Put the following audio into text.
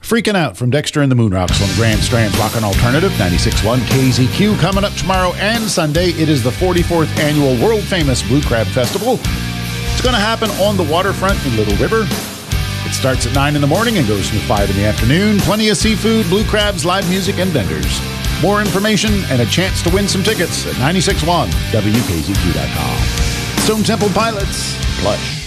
Freaking Out from Dexter and the Moonrocks on Grand Strand's Rockin' Alternative, 96.1 KZQ. Coming up tomorrow and Sunday, it is the 44th annual world-famous Blue Crab Festival. It's going to happen on the waterfront in Little River. It starts at 9 in the morning and goes through 5 in the afternoon. Plenty of seafood, blue crabs, live music, and vendors. More information and a chance to win some tickets at 96.1 WKZQ.com. Stone Temple Pilots, Plush.